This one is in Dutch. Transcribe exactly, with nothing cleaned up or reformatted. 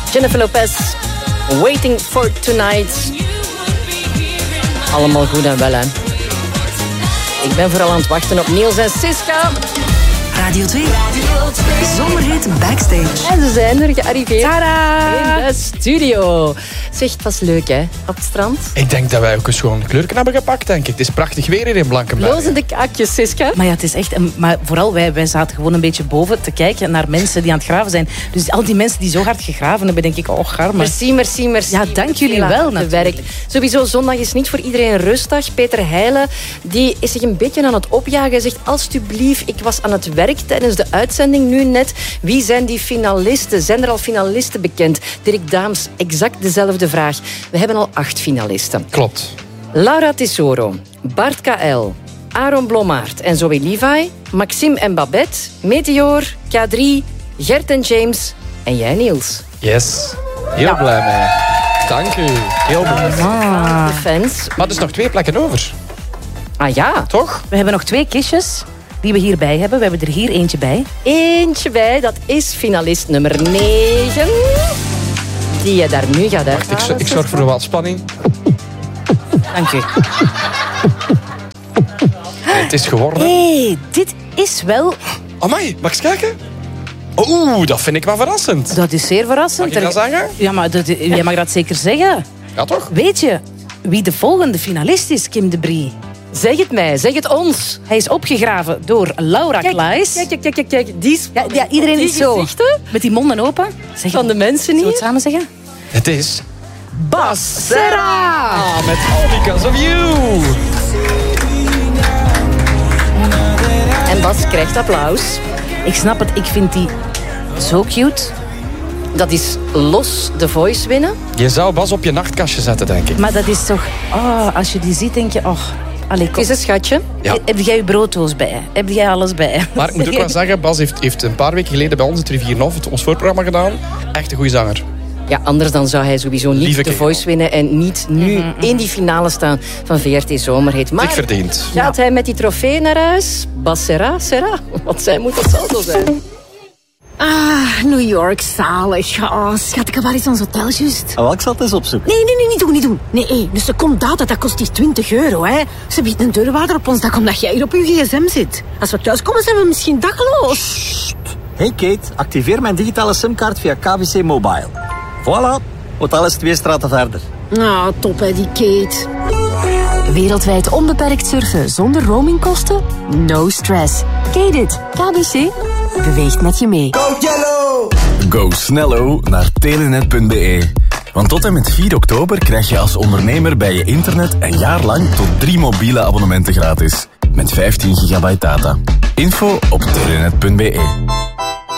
Jennifer Lopez, Waiting for Tonight. Allemaal goed en wel, hè. Ik ben vooral aan het wachten op Niels en Siska. Radio twee. Zomerhit Backstage. En ze zijn er gearriveerd. Tada! In de studio. Zeg, het was leuk, hè, op het strand. Ik denk dat wij ook een schoon kleurken hebben gepakt, denk ik. Het is prachtig weer hier in Blankenberg. Lozende kaakjes, Siska. Maar ja, het is echt... Een, maar vooral wij, wij zaten gewoon een beetje boven te kijken naar mensen die aan het graven zijn. Dus al die mensen die zo hard gegraven hebben, denk ik, oh, garme. Merci, merci, merci. Ja, dank jullie wel, natuurlijk. Werk. Sowieso, zondag is niet voor iedereen een rustdag. Peter Heijlen, die is zich een beetje aan het opjagen. Hij zegt, alstublieft, ik was aan het werk tijdens de uitzending nu net. Wie zijn die finalisten? Zijn er al finalisten bekend? Dirk Daams, exact dezelfde vraag. We hebben al acht finalisten. Klopt. Laura Tesoro, Bart K L, Aaron Blommaert en Zoe Levi, Maxime en Babette, Meteor, K drie, Gert en James en jij, Niels. Yes. Heel blij mee. Dank u. Heel blij. Ah. De fans. Maar er is nog twee plekken over. Ah ja. Toch? We hebben nog twee kistjes die we hierbij hebben. We hebben er hier eentje bij. Eentje bij, dat is finalist nummer negen. Die je daar nu gaat uithalen. Wacht, ik, ik zorg voor wat spanning. Dank u. Nee, het is geworden. Hé, hey, dit is wel... Amai, mag ik eens kijken? Oeh, dat vind ik wel verrassend. Dat is zeer verrassend. Mag ik dat zeggen? Ja, maar dat, jij mag dat zeker zeggen. Ja, toch? Weet je wie de volgende finalist is, Kim de Brie? Zeg het mij, zeg het ons. Hij is opgegraven door Laura Klaes. Kijk, kijk, kijk, kijk, kijk. Die is Ja, ja, iedereen die is zo. gezichten Met die monden open. Zeg van de mensen Zullen we hier. het samen zeggen? Het is... Bas Serra. Ah, met All Because of You. En Bas krijgt applaus. Ik snap het, ik vind die zo cute. Dat is los The Voice winnen. Je zou Bas op je nachtkastje zetten, denk ik. Maar dat is toch... Oh, als je die ziet, denk je... Oh, allee, Het kom. is een schatje. Ja. Heb jij je brooddoos bij? Heb jij alles bij? Maar ik moet ook wel zeggen, Bas heeft, heeft een paar weken geleden bij ons het Rivier Nof, het ons voorprogramma gedaan. Echt een goede zanger. Ja, anders dan zou hij sowieso niet Lieve The kerel. Voice winnen en niet nu Mm-hmm. in die finale staan van V R T Zomerhit. Maar Dik verdiend. gaat hij met die trofee naar huis? Bas Serra, Serra. Want zij moet dat saldo zijn. Ah, New York, zalig. Oh, schat, waar is ons hotel juist? Oh, ik zal het eens opzoeken. Nee, nee, nee, niet doen, niet doen. Nee, hey, dus de comdata, dat kost die twintig euro, hè. Ze biedt een deurwaarder op ons dak omdat jij hier op je gsm zit. Als we thuis komen, zijn we misschien dakloos. Hey Kate, activeer mijn digitale simkaart via K V C Mobile. Voilà, hotel is twee straten verder. Ah, top, hè, die Kate. Wereldwijd onbeperkt surfen zonder roamingkosten? No stress. Kate it. K B C beweegt met je mee. Go snello naar telenet punt b e. Want tot en met vier oktober krijg je als ondernemer bij je internet een jaar lang tot drie mobiele abonnementen gratis. Met vijftien gigabyte data. Info op telenet punt b e.